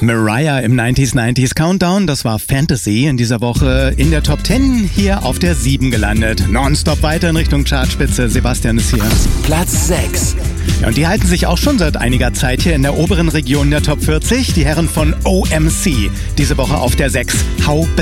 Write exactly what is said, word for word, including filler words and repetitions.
Mariah im neunziger neunziger Countdown, das war Fantasy in dieser Woche in der Top zehn, hier auf der sieben gelandet. Nonstop weiter in Richtung Chartspitze, Sebastian ist hier. Platz sechs. Ja, und die halten sich auch schon seit einiger Zeit hier in der oberen Region der Top vierzig, die Herren von O M C. Diese Woche auf der sechs, How